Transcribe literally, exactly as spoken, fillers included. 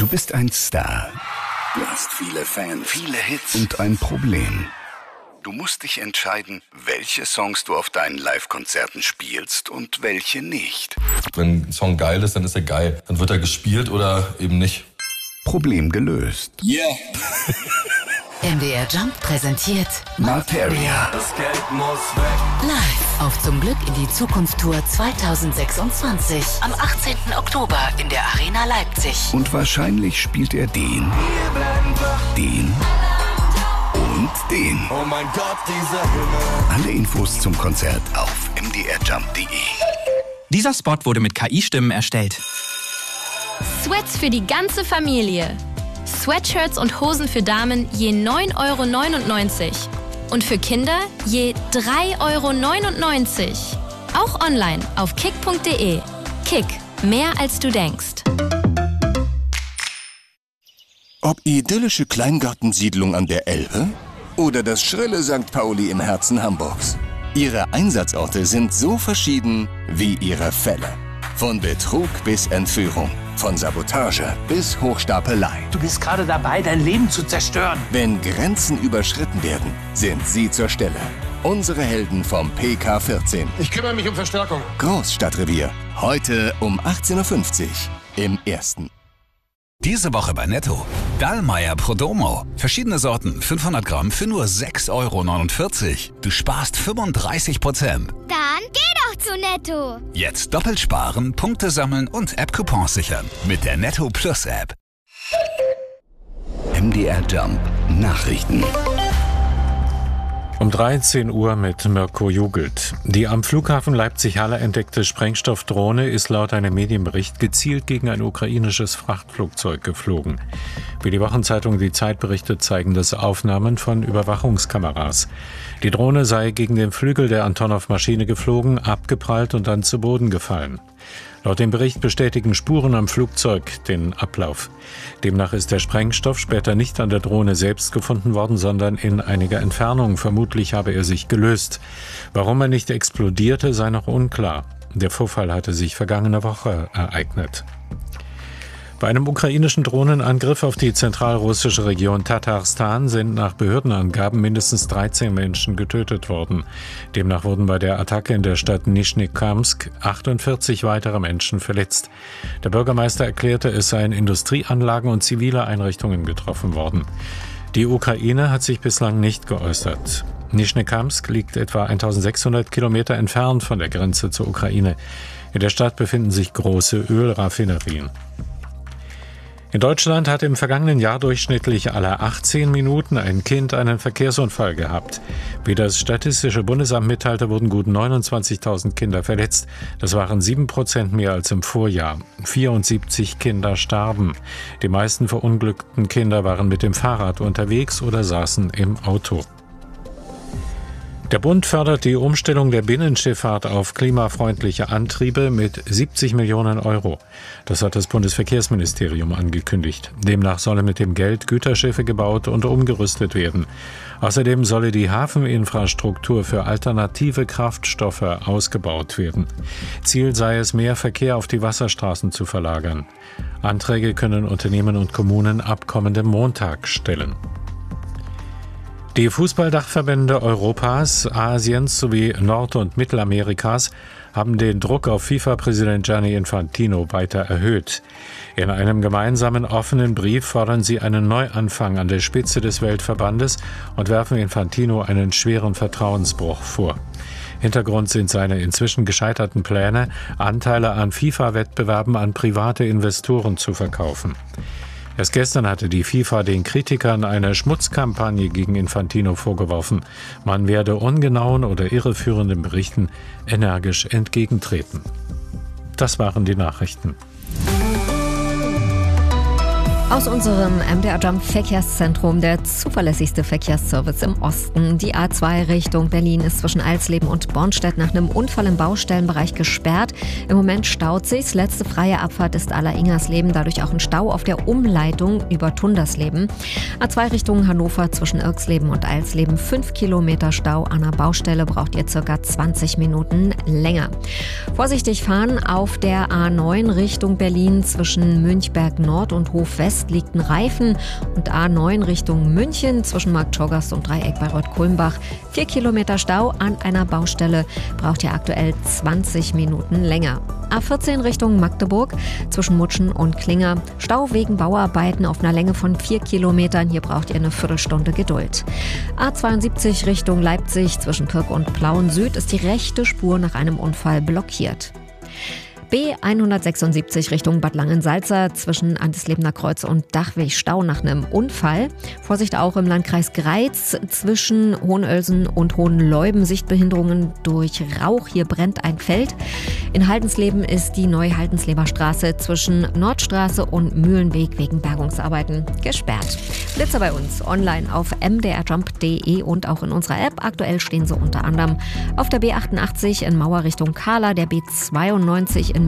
Du bist ein Star. Du hast viele Fans, viele Hits und ein Problem. Du musst dich entscheiden, welche Songs du auf deinen Live-Konzerten spielst und welche nicht. Wenn ein Song geil ist, dann ist er geil. Dann wird er gespielt oder eben nicht. Problem gelöst. Yeah! M D R Jump präsentiert Materia. Das Geld muss weg. Live auf Zum Glück in die Zukunft Tour zweitausendsechsundzwanzig. Am achtzehnten Oktober in der Arena Leipzig. Und wahrscheinlich spielt er den, den und den. Oh mein Gott, dieser Himmel. Alle Infos zum Konzert auf m d r jump punkt d e. Dieser Spot wurde mit K I-Stimmen erstellt. Sweats für die ganze Familie. Sweatshirts und Hosen für Damen je neun Euro neunundneunzig. Und für Kinder je drei Euro neunundneunzig. Auch online auf kick punkt de. Kick, mehr als du denkst. Ob idyllische Kleingartensiedlung an der Elbe oder das schrille Sankt Pauli im Herzen Hamburgs. Ihre Einsatzorte sind so verschieden wie ihre Fälle. Von Betrug bis Entführung, von Sabotage bis Hochstapelei. Du bist gerade dabei, dein Leben zu zerstören. Wenn Grenzen überschritten werden, sind sie zur Stelle. Unsere Helden vom P K vierzehn. Ich kümmere mich um Verstärkung. Großstadtrevier. Heute um achtzehn Uhr fünfzig im Ersten. Diese Woche bei Netto. Dallmayr Prodomo. Verschiedene Sorten, fünfhundert Gramm für nur sechs Euro neunundvierzig. Du sparst fünfunddreißig Prozent. Dann geh doch zu Netto. Jetzt doppelt sparen, Punkte sammeln und App-Coupons sichern. Mit der Netto Plus App. M D R Jump Nachrichten. Um dreizehn Uhr mit Mirko Jugelt. Die am Flughafen Leipzig-Halle entdeckte Sprengstoffdrohne ist laut einem Medienbericht gezielt gegen ein ukrainisches Frachtflugzeug geflogen. Wie die Wochenzeitung Die Zeit berichtet, zeigen das Aufnahmen von Überwachungskameras. Die Drohne sei gegen den Flügel der Antonov-Maschine geflogen, abgeprallt und dann zu Boden gefallen. Laut dem Bericht bestätigen Spuren am Flugzeug den Ablauf. Demnach ist der Sprengstoff später nicht an der Drohne selbst gefunden worden, sondern in einiger Entfernung. Vermutlich habe er sich gelöst. Warum er nicht explodierte, sei noch unklar. Der Vorfall hatte sich vergangene Woche ereignet. Bei einem ukrainischen Drohnenangriff auf die zentralrussische Region Tatarstan sind nach Behördenangaben mindestens dreizehn Menschen getötet worden. Demnach wurden bei der Attacke in der Stadt Nischnekamsk achtundvierzig weitere Menschen verletzt. Der Bürgermeister erklärte, es seien Industrieanlagen und zivile Einrichtungen getroffen worden. Die Ukraine hat sich bislang nicht geäußert. Nischnekamsk liegt etwa eintausendsechshundert Kilometer entfernt von der Grenze zur Ukraine. In der Stadt befinden sich große Ölraffinerien. In Deutschland hat im vergangenen Jahr durchschnittlich alle achtzehn Minuten ein Kind einen Verkehrsunfall gehabt. Wie das Statistische Bundesamt mitteilte, wurden gut neunundzwanzigtausend Kinder verletzt. Das waren sieben Prozent mehr als im Vorjahr. vierundsiebzig Kinder starben. Die meisten verunglückten Kinder waren mit dem Fahrrad unterwegs oder saßen im Auto. Der Bund fördert die Umstellung der Binnenschifffahrt auf klimafreundliche Antriebe mit siebzig Millionen Euro. Das hat das Bundesverkehrsministerium angekündigt. Demnach sollen mit dem Geld Güterschiffe gebaut und umgerüstet werden. Außerdem solle die Hafeninfrastruktur für alternative Kraftstoffe ausgebaut werden. Ziel sei es, mehr Verkehr auf die Wasserstraßen zu verlagern. Anträge können Unternehmen und Kommunen ab kommendem Montag stellen. Die Fußballdachverbände Europas, Asiens sowie Nord- und Mittelamerikas haben den Druck auf FIFA-Präsident Gianni Infantino weiter erhöht. In einem gemeinsamen offenen Brief fordern sie einen Neuanfang an der Spitze des Weltverbandes und werfen Infantino einen schweren Vertrauensbruch vor. Hintergrund sind seine inzwischen gescheiterten Pläne, Anteile an FIFA-Wettbewerben an private Investoren zu verkaufen. Erst gestern hatte die FIFA den Kritikern eine Schmutzkampagne gegen Infantino vorgeworfen. Man werde ungenauen oder irreführenden Berichten energisch entgegentreten. Das waren die Nachrichten. Aus unserem M D R Jump Verkehrszentrum, der zuverlässigste Verkehrsservice im Osten. Die A zwei Richtung Berlin ist zwischen Alsleben und Bornstedt nach einem Unfall im Baustellenbereich gesperrt. Im Moment staut sich's. Letzte freie Abfahrt ist Aller-Ingersleben, dadurch auch ein Stau auf der Umleitung über Tundersleben. A zwei Richtung Hannover zwischen Irksleben und Alsleben. Fünf Kilometer Stau an der Baustelle, braucht ihr circa zwanzig Minuten länger. Vorsichtig fahren auf der A neun Richtung Berlin zwischen Münchberg Nord und Hof West. West liegt ein Reifen. Und A neun Richtung München zwischen Marktschorgast und Dreieck bei Reuth-Kulmbach. Vier Kilometer Stau an einer Baustelle, braucht ihr aktuell zwanzig Minuten länger. A vierzehn Richtung Magdeburg zwischen Mutschen und Klinger. Stau wegen Bauarbeiten auf einer Länge von vier Kilometern. Hier braucht ihr eine Viertelstunde Geduld. A zweiundsiebzig Richtung Leipzig zwischen Pirk und Plauen Süd ist die rechte Spur nach einem Unfall blockiert. B hundertsechsundsiebzig Richtung Bad Langensalza zwischen Antislebener Kreuz und Dachweg Stau nach einem Unfall. Vorsicht auch im Landkreis Greiz zwischen Hohenölsen und Hohenleuben. Sichtbehinderungen durch Rauch. Hier brennt ein Feld. In Haldensleben ist die neue Haldensleber Straße zwischen Nordstraße und Mühlenweg wegen Bergungsarbeiten gesperrt. Blitzer bei uns online auf m d r jump punkt d e und auch in unserer App. Aktuell stehen sie unter anderem auf der B achtundachtzig in Mauer Richtung Kahla, der B zweiundneunzig in